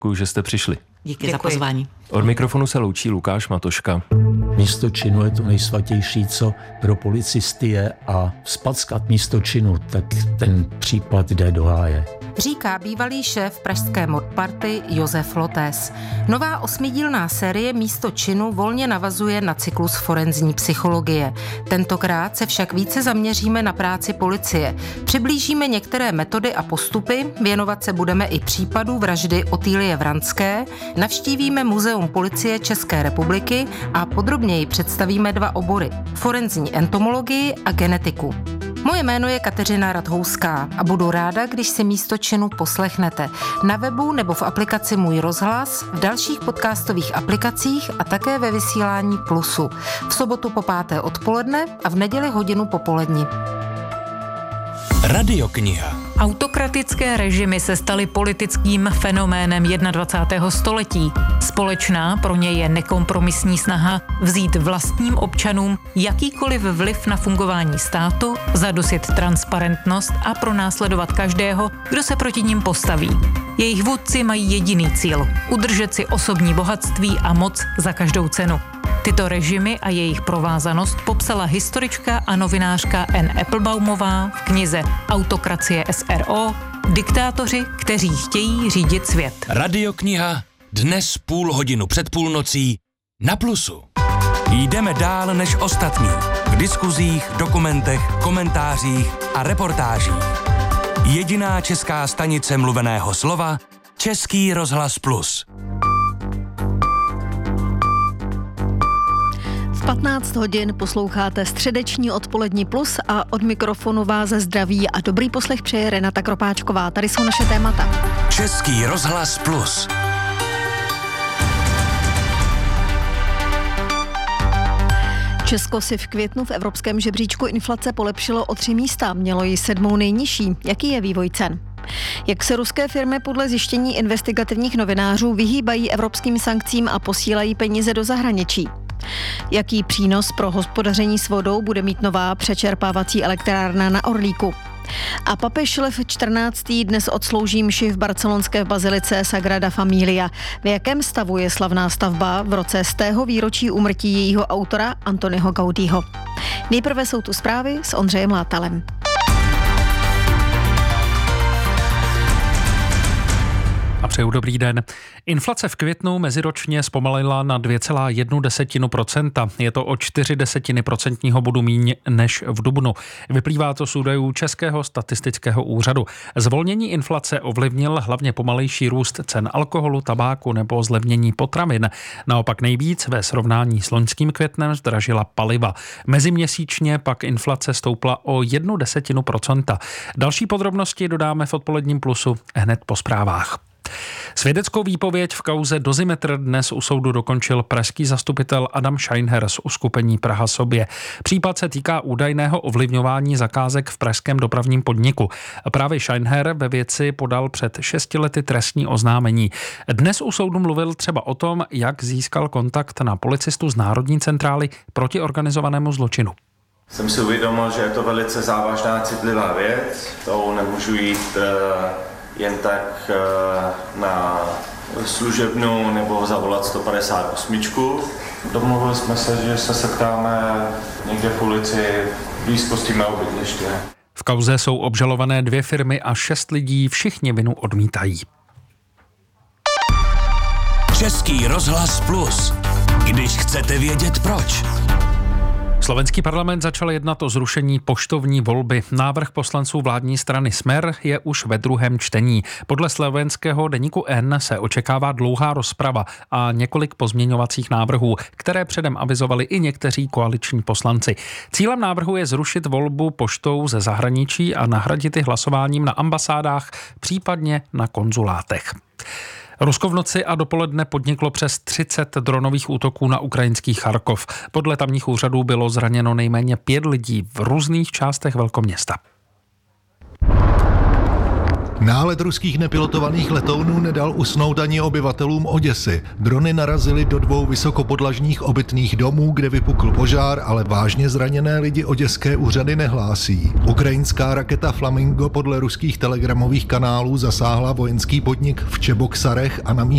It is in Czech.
Děkuji, že jste přišli. Děkuji za pozvání. Od mikrofonu se loučí Lukáš Matoška. Místo činu je to nejsvatější, co pro policisty je, a vzpackat místo činu, tak ten případ jde do háje. Říká bývalý šéf pražské modparty Josef Lotés. Nová 8dílná série Místo činu volně navazuje na cyklus forenzní psychologie. Tentokrát se však více zaměříme na práci policie. Přiblížíme některé metody a postupy, věnovat se budeme i případu vraždy Otýlie Vranské, navštívíme Muzeum policie České republiky a podrobněji představíme 2 obory: forenzní entomologii a genetiku. Moje jméno je Kateřina Radhouská a budu ráda, když si Místo činu poslechnete na webu nebo v aplikaci Můj rozhlas, v dalších podcastových aplikacích a také ve vysílání Plusu. V sobotu po 5. odpoledne a v neděli hodinu popolední. Radiokniha. Autokratické režimy se staly politickým fenoménem 21. století. Společná pro ně je nekompromisní snaha vzít vlastním občanům jakýkoliv vliv na fungování státu, zadusit transparentnost a pronásledovat každého, kdo se proti nim postaví. Jejich vůdci mají jediný cíl – udržet si osobní bohatství a moc za každou cenu. Tyto režimy a jejich provázanost popsala historička a novinářka Anne Appelbaumová v knize Autokracie SRO – Diktátoři, kteří chtějí řídit svět. Radiokniha dnes 0,5 před půlnocí na Plusu. Jdeme dál než ostatní. V diskuzích, dokumentech, komentářích a reportážích. Jediná česká stanice mluveného slova – Český rozhlas Plus. V 15 hodin posloucháte středeční odpolední Plus a od mikrofonu vás zdraví a dobrý poslech přeje Renata Kropáčková. Tady jsou naše témata. Český rozhlas Plus. Česko si v květnu v evropském žebříčku inflace polepšilo o 3 místa, mělo ji 7. nejnižší. Jaký je vývoj cen? Jak se ruské firmy podle zjištění investigativních novinářů vyhýbají evropským sankcím a posílají peníze do zahraničí? Jaký přínos pro hospodaření s vodou bude mít nová přečerpávací elektrárna na Orlíku? A papež Lev XIV. Dnes odslouží mši v barcelonské bazilice Sagrada Familia. V jakém stavu je slavná stavba v roce 100. výročí úmrtí jejího autora Antonyho Gaudiho? Nejprve jsou tu zprávy s Ondřejem Látalem. A přeju dobrý den. Inflace v květnu meziročně zpomalila na 2,1%. Je to o 0,4 procentního bodu míň než v dubnu. Vyplývá to z údajů Českého statistického úřadu. Zvolnění inflace ovlivnil hlavně pomalejší růst cen alkoholu, tabáku nebo zlevnění potravin. Naopak nejvíc ve srovnání s loňským květnem zdražila paliva. Meziměsíčně pak inflace stoupla o 0,1%. Další podrobnosti dodáme v odpoledním Plusu hned po zprávách. Svědeckou výpověď v kauze Dozimetr dnes u soudu dokončil pražský zastupitel Adam Scheinher z uskupení Praha sobě. Případ se týká údajného ovlivňování zakázek v pražském dopravním podniku. Právě Scheinher ve věci podal před 6 lety trestní oznámení. Dnes u soudu mluvil třeba o tom, jak získal kontakt na policistu z Národní centrály proti organizovanému zločinu. Jsem si uvědomil, že je to velice závažná, citlivá věc. To nemůžu jít jen tak na služebnu nebo zavolat 158. Domluvili jsme se, že se setkáme někde v ulici v blízkosti mého bydliště. V kauze jsou obžalované 2 firmy a 6 lidí, všichni vinu odmítají. Český rozhlas Plus. Když chcete vědět proč. Slovenský parlament začal jednat o zrušení poštovní volby. Návrh poslanců vládní strany Smer je už ve 2. čtení. Podle slovenského deníku N se očekává dlouhá rozprava a několik pozměňovacích návrhů, které předem avizovali i někteří koaliční poslanci. Cílem návrhu je zrušit volbu poštou ze zahraničí a nahradit ji hlasováním na ambasádách, případně na konzulátech. Rusko v noci a dopoledne podniklo přes 30 dronových útoků na ukrajinský Charkov. Podle tamních úřadů bylo zraněno nejméně 5 lidí v různých částech velkoměsta. Nálet ruských nepilotovaných letounů nedal usnout ani obyvatelům Oděsy. Drony narazily do 2 vysokopodlažních obytných domů, kde vypukl požár, ale vážně zraněné lidi oděské úřady nehlásí. Ukrajinská raketa Flamingo podle ruských telegramových kanálů zasáhla vojenský podnik v Čeboksarech a na